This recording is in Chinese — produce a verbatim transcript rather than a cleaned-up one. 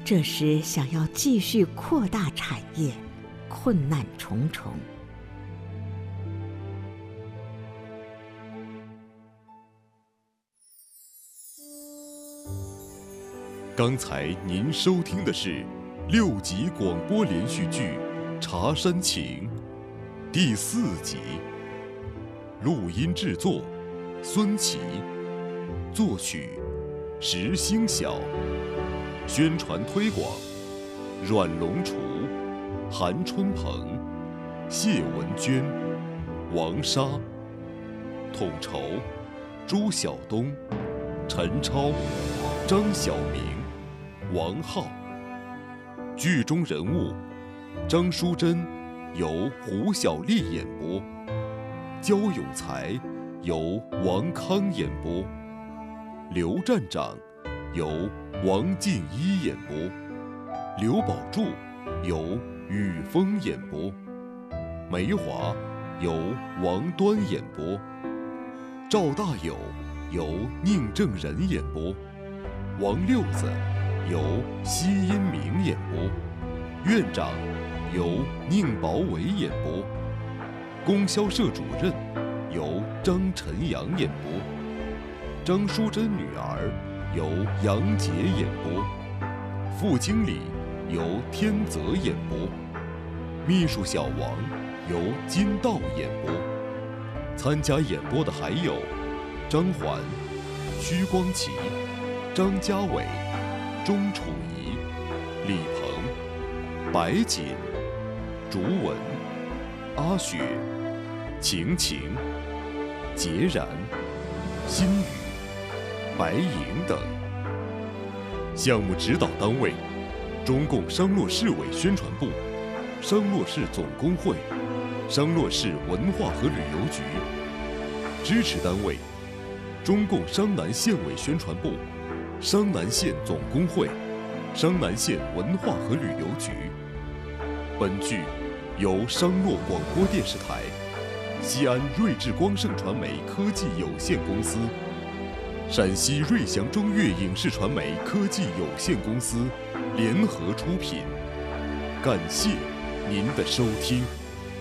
这时想要继续扩大产业，困难重重。 刚才您收听的是六集广播连续剧《茶山情》第四集，录音制作孙琦，作曲石星晓，宣传推广阮龙厨、韩春鹏、谢文娟、王莎，统筹朱晓东、陈超、张晓明、王浩。剧中人物张淑珍由胡小丽演播，焦永才由王康演播，刘站长由王静一演播，刘宝柱由雨峰演播，梅华由王端演播，赵大友由宁正仁演播，王六子由奚因明演播，院长由宁宝伟演播，供销社主任由张晨阳演播，张淑珍女儿由杨洁演播，副经理由天泽演播，秘书小王由金道演播。参加演播的还有张环、屈光奇、张家伟、钟楚怡、李鹏、白锦、竹文、阿雪、晴晴、孑然、心雨、白莹等。项目指导单位：中共商洛市委宣传部、商洛市总工会、商洛市文化和旅游局。支持单位：中共商南县委宣传部、商南县总工会、商南县文化和旅游局。本剧由商洛广播电视台、西安瑞智光盛传媒科技有限公司、陕西瑞祥中粤影视传媒科技有限公司联合出品。感谢您的收听。